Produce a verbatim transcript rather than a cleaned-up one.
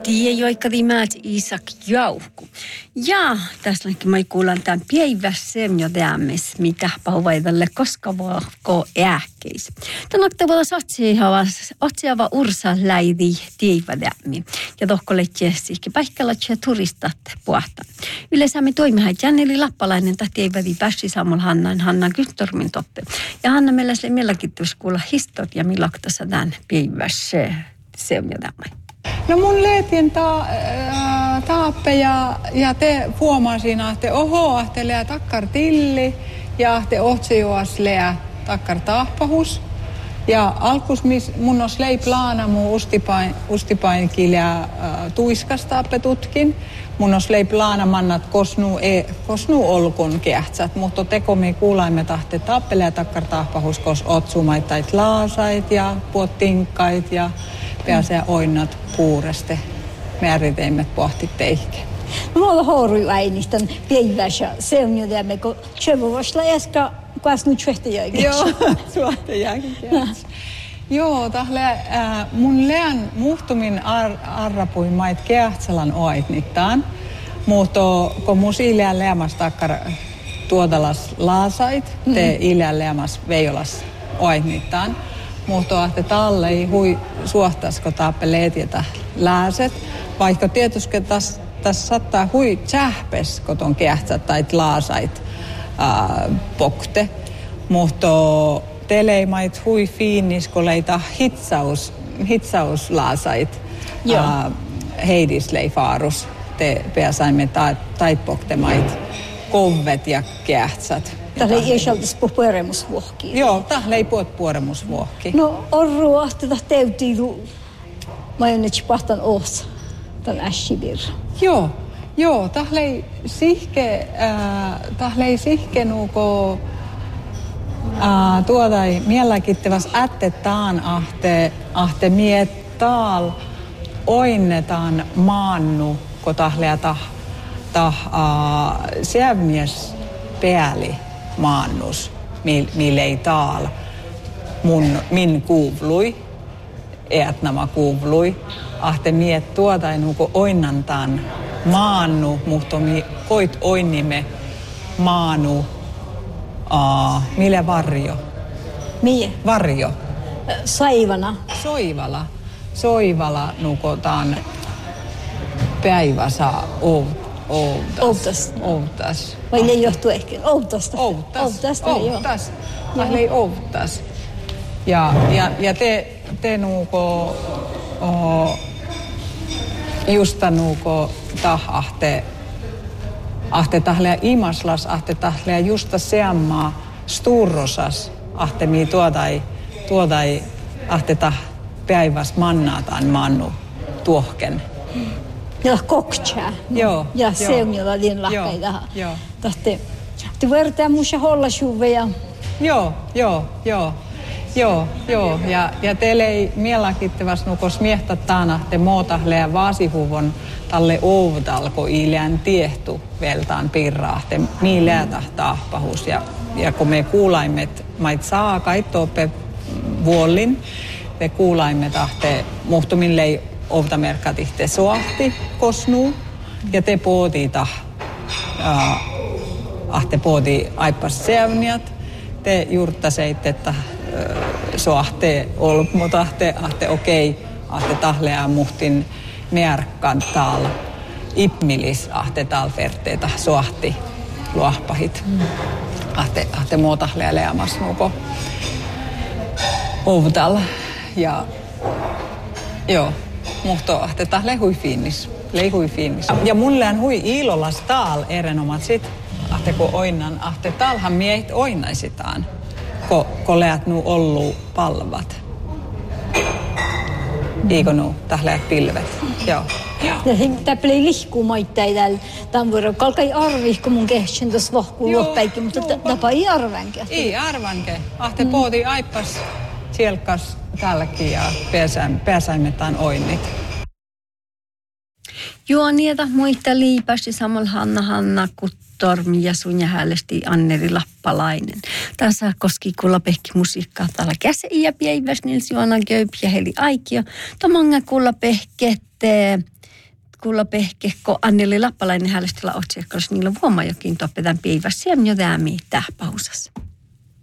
Tiejoikkadimäät Isak Jauhku. Ja tässä mä kuulen tämän päivässem jo tämmes, mikä pauvaitalle koska vaako ääkkeis. Tämän oktavalla otsiava ursa läidi tiivadämmi. Ja tohkolle tjessiikki päihkällä tjä turistat puhta. Yleensä me toimihan Janneli Lappalainen tahti eivadi pääsi saamalla Hannan Hanna Kyntormin toppe. Ja Hanna meillä se mielenkiintoista kuulla historia, millaktassa tämän päivässem jo tämmöinen. No mun leetin ta, ää, taappe ja, ja te huomasin, että oho, ahte lää takkar tilli ja ahte otsijuas lää takkar taahpahus. Ja alkus mis, mun os lei plaana mun ustipain, ustipainkin lää tuiskastaappe tutkin. Mun os lei plaana mannat kosnu, e, kosnu olkun kehtsät, mutta tekomi kuulaimme tahte taappe lää takkar taahpahus, kos otsumaitait laasait ja puottinkkait ja pääsee oinnat puureste määriteimet pohti teihke. No mulla horui ainistan päivässä se on jo tämä, kun tjövovasta äsken kuas nyt suhtajaikin. Joo, suhtajaikin. Joo, tahle äh, mun leän muhtumin ar- arrapuin mait kehtsalan oaitnittaan, mutta kun mun ileän leämas takkar tuotalas laasait, mm. te ileän leämas veijolas oaitnittaan. Mutta että talle ei hui suhtaisiko taappe leetietä lääset, vaikka tietysti tässä täs saattaa hui tsähpes, kun on kehtsät tai laasait ää, pokte. Mutta teleimait hui fiinnis, kun leita hitsaus, hitsauslaasait ää, heidislei faarus. Te pääsaimme taitpoktemait kovet ja kehtsät. Tällä ei sieltä puhu puoremusvuohki. Joo, tällä ei puhu puoremusvuohki. No, on ruohti, että teutii, mä en nyt pahtan osa, tämän ässibir. Joo, joo, tällä ei sihke, äh, tällä ei sihke nuuko äh, tuoda ei mieläkittäväs ättetään ahte, ahte miettaal oinnetaan maannu, kun tällä ja tah, tah äh, sievmies pääli. Maannus, mille ei taal mun, min kuuvlui, eät nämä kuuvlui, ahte miet tuota ei nuko oinnantaan maannu, mutta mi koit oinnimme maanu, uh, mille varjo? Mie? Varjo. Saivana. Soivala. Soivala nuko taan päivässä outa. Outas. Outas. Vai ne johtuu ehkä outasta? Outas. Outas. Outas. Tähän ei outas. Ja, ja, ja te, te nuuko oh, justa nuuko tahahte ahte tahlea imaslas, ahte tahlea justa seammaa sturrosas, ahte mii tuodai, tuodai ahte tah päiväs mannaataan mannu tuohken. Ja koktsää. Joo. Ja se on jolla liian lahkeita. Joo. Tahti, te vertaa musta hollasuveja. Joo, joo, joo. Joo, joo. Ja, ja teille ei mieläkittäväs nukos miehtataan, te mootahlea vaasihuvon talle outalko ileän tiehtu veltaan pirraahte, miileä tahtaahpahus. Ja, ja kun me kuulaimet mait saa kaittope vuollin, me kuulaimet tahte muhtumin lei ovtamerkkat ihte soahti kosnuu ja te pootita äh, ahte pooti aippas seavniat te juurtaseit että äh, soahte olk mutta ahte ahte okei ahte tahlea muhtin merkkan taal ipmilis ahte talferteeta soahti luahpahit mm. ahte ahte mootahlea leamas nuko ovtal ja joo. Muhto ahteta lehui fiinnis, lehui fiinnis. Ja mulle on hui iilolas taal erenomat sit, ahte ko oinnan, ahte talhan mieit oinnaisitaan, ko, ko leät nu ollu palvat. Iiko nu tahleat pilvet, joo. Ja tämä plei lihkumaittain täällä. Tämän vuoron kalkai arvi, kun mun kehtsin tuossa vahkuu luoppäikin, mutta tapa ei arvanke. Ei arvanke. Ahte pooti aippas sielkas tälläkin ja pääsaimetaan oinnit. Joo, niitä muita liipasti samalla Hanna Hanna Kuttormi ja Sunja Häälesti Anneri Lappalainen. Tässä koski kuulla pehki musiikkaa täällä käsi ja päiväs Nils Joana Köyp ja Heli Aikio. Tomanga kuulla pehkette kuulla pehke, kun Anneli Lappalainen häälestellä otsiekkoissa, niillä on vuoma jokin toppetan päivässä ja jo däämi tähpausassa.